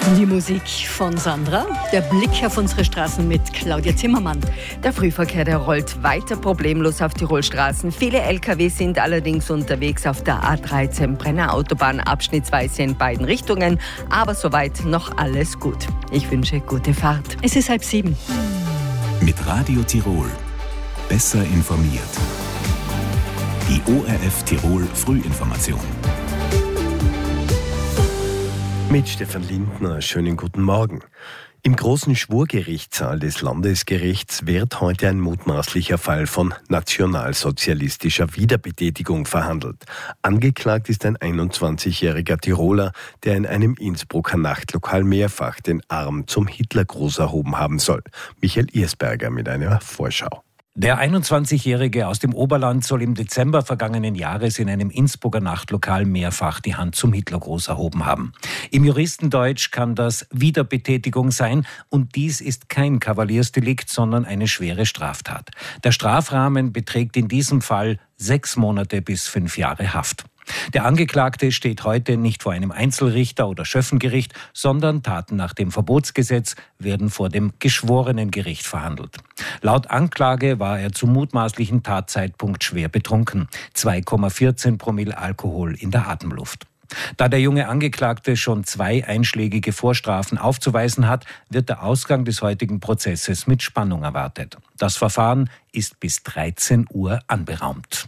Die Musik von Sandra, der Blick auf unsere Straßen mit Claudia Zimmermann. Der Frühverkehr, der rollt weiter problemlos auf Tirolstraßen. Viele Lkw sind allerdings unterwegs auf der A13 Brenner Autobahn, abschnittsweise in beiden Richtungen. Aber soweit noch alles gut. Ich wünsche gute Fahrt. Es ist 6:30. Mit Radio Tirol. Besser informiert. Die ORF Tirol Frühinformation. Mit Stefan Lindner, schönen guten Morgen. Im großen Schwurgerichtssaal des Landesgerichts wird heute ein mutmaßlicher Fall von nationalsozialistischer Wiederbetätigung verhandelt. Angeklagt ist ein 21-jähriger Tiroler, der in einem Innsbrucker Nachtlokal mehrfach den Arm zum Hitlergruß erhoben haben soll. Michael Irsberger mit einer Vorschau. Der 21-Jährige aus dem Oberland soll im Dezember vergangenen Jahres in einem Innsbrucker Nachtlokal mehrfach die Hand zum Hitlergruß erhoben haben. Im Juristendeutsch kann das Wiederbetätigung sein und dies ist kein Kavaliersdelikt, sondern eine schwere Straftat. Der Strafrahmen beträgt in diesem Fall 6 Monate bis 5 Jahre Haft. Der Angeklagte steht heute nicht vor einem Einzelrichter oder Schöffengericht, sondern Taten nach dem Verbotsgesetz werden vor dem Geschworenengericht verhandelt. Laut Anklage war er zum mutmaßlichen Tatzeitpunkt schwer betrunken. 2,14 Promille Alkohol in der Atemluft. Da der junge Angeklagte schon 2 einschlägige Vorstrafen aufzuweisen hat, wird der Ausgang des heutigen Prozesses mit Spannung erwartet. Das Verfahren ist bis 13 Uhr anberaumt.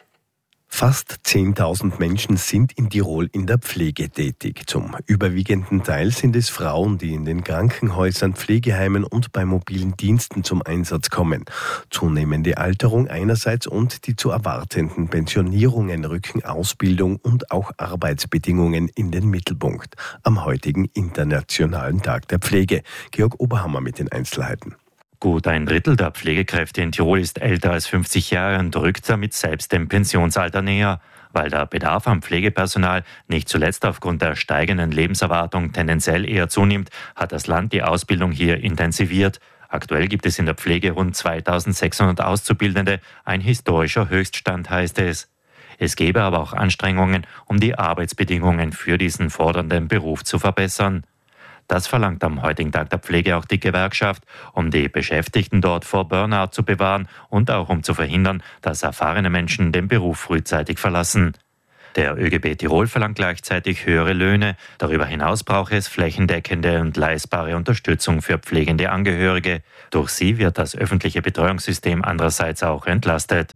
Fast 10.000 Menschen sind in Tirol in der Pflege tätig. Zum überwiegenden Teil sind es Frauen, die in den Krankenhäusern, Pflegeheimen und bei mobilen Diensten zum Einsatz kommen. Zunehmende Alterung einerseits und die zu erwartenden Pensionierungen rücken Ausbildung und auch Arbeitsbedingungen in den Mittelpunkt. Am heutigen Internationalen Tag der Pflege. Georg Oberhammer mit den Einzelheiten. Gut 1/3 der Pflegekräfte in Tirol ist älter als 50 Jahre und rückt damit selbst dem Pensionsalter näher. Weil der Bedarf an Pflegepersonal nicht zuletzt aufgrund der steigenden Lebenserwartung tendenziell eher zunimmt, hat das Land die Ausbildung hier intensiviert. Aktuell gibt es in der Pflege rund 2600 Auszubildende, ein historischer Höchststand heißt es. Es gäbe aber auch Anstrengungen, um die Arbeitsbedingungen für diesen fordernden Beruf zu verbessern. Das verlangt am heutigen Tag der Pflege auch die Gewerkschaft, um die Beschäftigten dort vor Burnout zu bewahren und auch um zu verhindern, dass erfahrene Menschen den Beruf frühzeitig verlassen. Der ÖGB Tirol verlangt gleichzeitig höhere Löhne. Darüber hinaus brauche es flächendeckende und leistbare Unterstützung für pflegende Angehörige. Durch sie wird das öffentliche Betreuungssystem andererseits auch entlastet.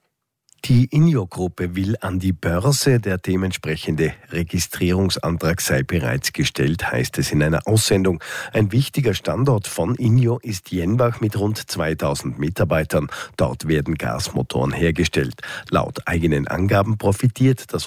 Die INJO-Gruppe will an die Börse, der dementsprechende Registrierungsantrag sei bereits gestellt, heißt es in einer Aussendung. Ein wichtiger Standort von INJO ist Jenbach mit rund 2000 Mitarbeitern. Dort werden Gasmotoren hergestellt. Laut eigenen Angaben profitiert das